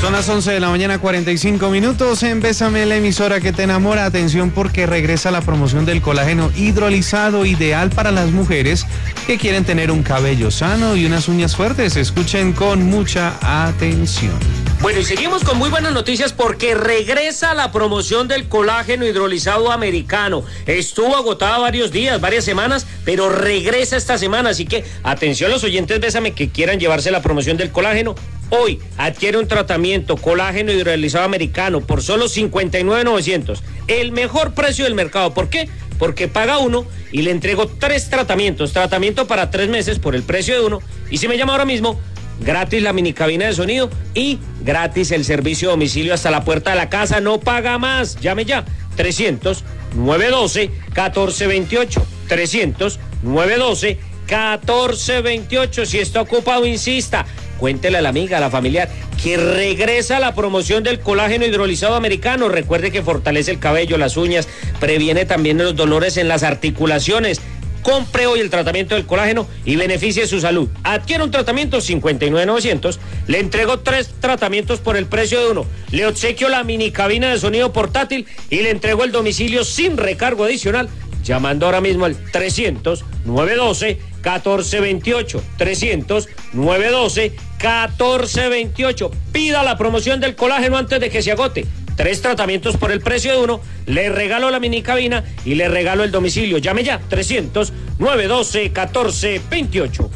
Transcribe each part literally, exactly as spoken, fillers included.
Son las once de la mañana, cuarenta y cinco minutos. En Bésame, la emisora que te enamora. Atención, porque regresa la promoción del colágeno hidrolizado, ideal para las mujeres que quieren tener un cabello sano y unas uñas fuertes. Escuchen con mucha atención. Bueno, y seguimos con muy buenas noticias porque regresa la promoción del colágeno hidrolizado americano. Estuvo agotada varios días, varias semanas, pero regresa esta semana. Así que atención los oyentes, Bésame, que quieran llevarse la promoción del colágeno. Hoy adquiere un tratamiento colágeno hidrolizado americano por solo cincuenta y nueve mil novecientos. El mejor precio del mercado. ¿Por qué? Porque paga uno y le entrego tres tratamientos. Tratamiento para tres meses por el precio de uno. Y si me llama ahora mismo, gratis la mini cabina de sonido y gratis el servicio a domicilio hasta la puerta de la casa. No paga más. Llame ya. trescientos, novecientos doce, catorce veintiocho. trescientos, novecientos doce, catorce veintiocho. Si está ocupado, insista. Cuéntele a la amiga, a la familiar, que regresa la promoción del colágeno hidrolizado americano. Recuerde que fortalece el cabello, las uñas, previene también los dolores en las articulaciones. Compre hoy el tratamiento del colágeno y beneficie su salud. Adquiere un tratamiento cincuenta y nueve mil novecientos. Le entrego tres tratamientos por el precio de uno. Le obsequio la mini cabina de sonido portátil y le entrego el domicilio sin recargo adicional. Llamando ahora mismo al trescientos, novecientos doce, catorce veintiocho. trescientos, novecientos doce, catorce veintiocho. Pida la promoción del colágeno antes de que se agote. Tres tratamientos por el precio de uno. Le regalo la mini cabina y le regalo el domicilio. Llame ya. trescientos, novecientos doce, catorce veintiocho.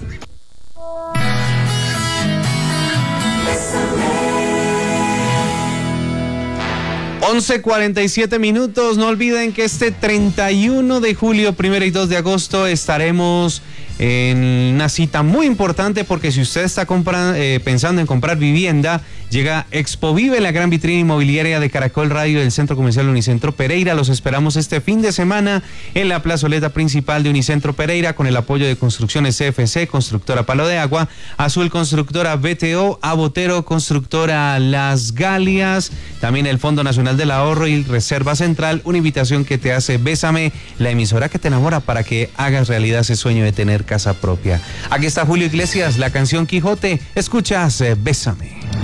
once cuarenta y siete minutos. No olviden que este treinta y uno de julio, primero y dos de agosto estaremos en una cita muy importante, porque si usted está compra, eh, pensando en comprar vivienda, llega Expo Vive, la gran vitrina inmobiliaria de Caracol Radio del Centro Comercial Unicentro Pereira. Los esperamos este fin de semana en la plazoleta principal de Unicentro Pereira, con el apoyo de Construcciones C F C, Constructora Palo de Agua, Azul Constructora B T O, Abotero Constructora Las Galias, también el Fondo Nacional del Ahorro y Reserva Central. Una invitación que te hace Bésame, la emisora que te enamora, para que hagas realidad ese sueño de tener casa propia. Aquí está Julio Iglesias, la canción Quijote. Escuchas eh, Bésame.